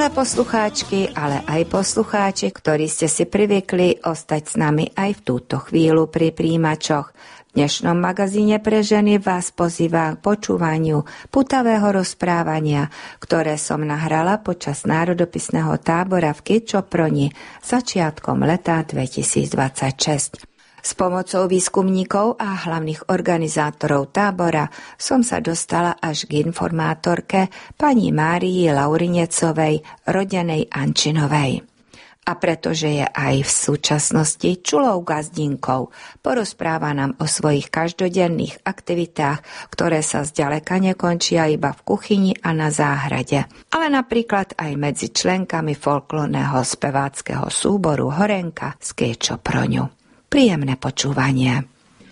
Milé poslucháčky, ale aj poslucháči, ktorí ste si privykli ostať s nami aj v túto chvíľu pri príjimačoch. V dnešnom magazíne pre ženy vás pozývam k počúvaniu putavého rozprávania, ktoré som nahrala počas národopisného tábora v Kyčoproni začiatkom leta 2026. S pomocou výskumníkov a hlavných organizátorov tábora som sa dostala až k informátorke pani Márii Laurinecovej, rodenej Ančinovej. A pretože je aj v súčasnosti čulou gazdinkou, porozpráva nám o svojich každodenných aktivitách, ktoré sa zďaleka nekončia iba v kuchyni a na záhrade, ale napríklad aj medzi členkami folklórneho speváckeho súboru Horenka z Kyčoproňu. Príjemné počúvanie.